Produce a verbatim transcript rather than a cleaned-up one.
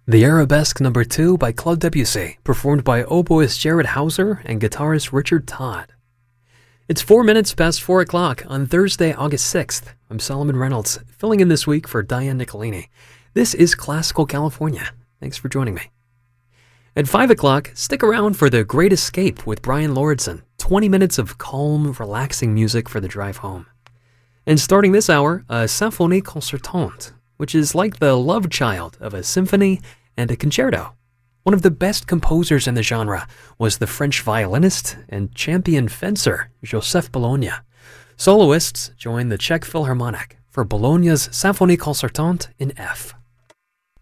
The Arabesque Number two by Claude Debussy, performed by oboist Jared Hauser and guitarist Richard Todd. It's four minutes past four o'clock on Thursday, August sixth. I'm Solomon Reynolds, filling in this week for Diane Nicolini. This is Classical California. Thanks for joining me. At five o'clock, stick around for The Great Escape with Brian Lauridsen. twenty minutes of calm, relaxing music for the drive home. And starting this hour, a Symphonie Concertante, which is like the love child of a symphony and a concerto. One of the best composers in the genre was the French violinist and champion fencer Joseph Bologna. Soloists joined the Czech Philharmonic for Bologna's Symphonie Concertante in F.